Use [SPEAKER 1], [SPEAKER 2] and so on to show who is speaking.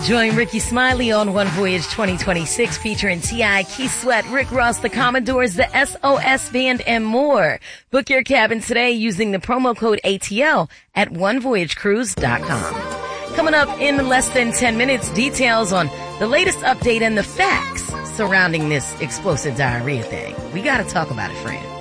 [SPEAKER 1] Join Ricky Smiley on One Voyage 2026 featuring T.I., Keith Sweat, Rick Ross, the Commodores, the SOS Band, and more. Book your cabin today using the promo code ATL at onevoyagecruise.com. Coming up in less than 10 minutes, details on the latest update and the facts surrounding this explosive diarrhea thing. We gotta talk about it, friend.